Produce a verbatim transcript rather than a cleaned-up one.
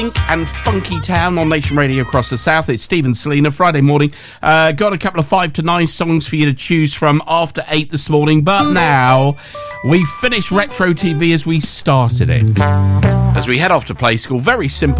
and Funky Town on Nation Radio across the South. It's Stephen Selena, Friday morning. Uh, got a couple of five to nine songs for you to choose from after eight this morning. But now we finish Retro T V as we started it. As we head off to Play School, very simple.